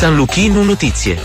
San Luchino Notizie.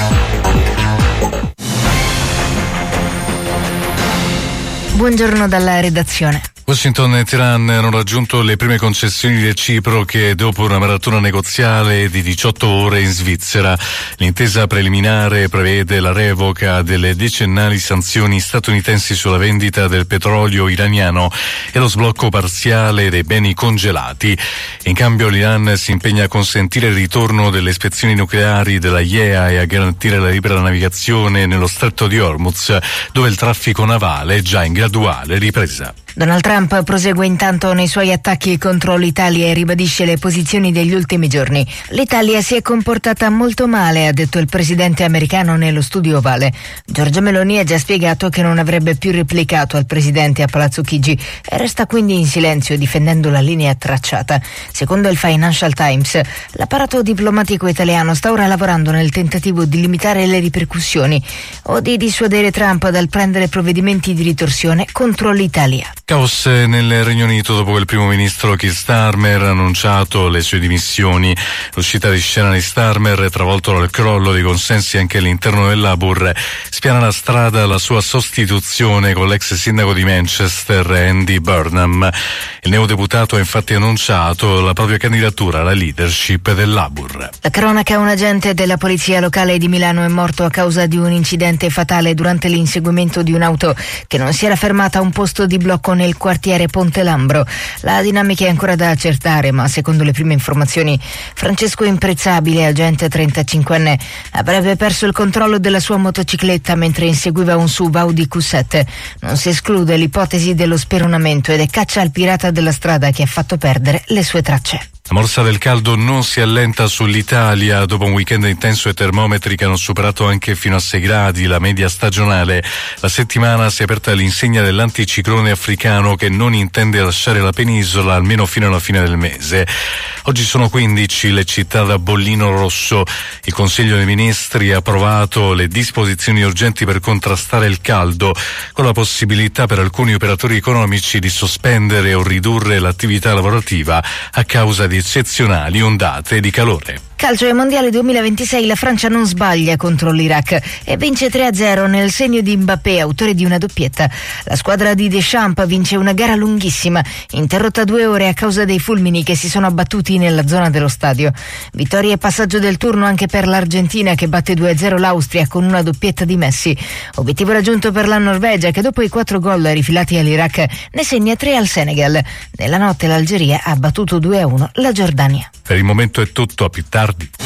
Buongiorno dalla redazione. Washington e Teheran hanno raggiunto le prime concessioni reciproche dopo una maratona negoziale di 18 ore in Svizzera. L'intesa preliminare prevede la revoca delle decennali sanzioni statunitensi sulla vendita del petrolio iraniano e lo sblocco parziale dei beni congelati. In cambio l'Iran si impegna a consentire il ritorno delle ispezioni nucleari della IAEA e a garantire la libera navigazione nello stretto di Hormuz, dove il traffico navale è già in graduale ripresa. Donald Trump prosegue intanto nei suoi attacchi contro l'Italia e ribadisce le posizioni degli ultimi giorni. L'Italia si è comportata molto male, ha detto il presidente americano nello studio ovale. Giorgia Meloni ha già spiegato che non avrebbe più replicato al presidente a Palazzo Chigi e resta quindi in silenzio difendendo la linea tracciata. Secondo il Financial Times, l'apparato diplomatico italiano sta ora lavorando nel tentativo di limitare le ripercussioni o di dissuadere Trump dal prendere provvedimenti di ritorsione contro l'Italia. Caos nel Regno Unito dopo che il primo ministro Keir Starmer ha annunciato le sue dimissioni. L'uscita di scena di Starmer, travolto dal crollo dei consensi anche all'interno del Labour, spiana la strada alla sua sostituzione con l'ex sindaco di Manchester Andy Burnham. Il neodeputato ha infatti annunciato la propria candidatura alla leadership del Labour. La cronaca: un agente della polizia locale di Milano è morto a causa di un incidente fatale durante l'inseguimento di un'auto che non si era fermata a un posto di blocco nel quartiere Ponte Lambro. La dinamica è ancora da accertare, ma secondo le prime informazioni Francesco Imprezzabile, agente 35enne, avrebbe perso il controllo della sua motocicletta mentre inseguiva un SUV Audi Q7. Non si esclude l'ipotesi dello speronamento ed è caccia al pirata della strada che ha fatto perdere le sue tracce. La morsa del caldo non si allenta sull'Italia dopo un weekend intenso e termometri che hanno superato anche fino a 6 gradi la media stagionale. La settimana si è aperta all'insegna dell'anticiclone africano che non intende lasciare la penisola almeno fino alla fine del mese. Oggi sono 15 le città da bollino rosso. Il Consiglio dei Ministri ha approvato le disposizioni urgenti per contrastare il caldo, con la possibilità per alcuni operatori economici di sospendere o ridurre l'attività lavorativa a causa di eccezionali ondate di calore. Calcio ai mondiali 2026, la Francia non sbaglia contro l'Iraq e vince 3-0 nel segno di Mbappé, autore di una doppietta. La squadra di Deschamps vince una gara lunghissima, interrotta 2 ore a causa dei fulmini che si sono abbattuti nella zona dello stadio. Vittoria e passaggio del turno anche per l'Argentina, che batte 2-0 l'Austria con una doppietta di Messi. Obiettivo raggiunto per la Norvegia, che dopo i 4 gol rifilati all'Iraq ne segna 3 al Senegal. Nella notte l'Algeria ha battuto 2-1 la Giordania. Per il momento è tutto, a più tardi.